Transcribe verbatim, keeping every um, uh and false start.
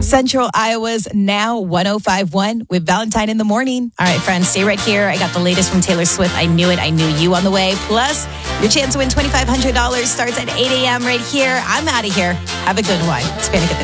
Central Iowa's Now one oh five point one with Valentine in the morning. All right, friends, stay right here. I got the latest from Taylor Swift. I knew it. I knew you on the way. Plus, your chance to win twenty-five hundred dollars starts at eight a.m. right here. I'm out of here. Have a good one. It's Panic at the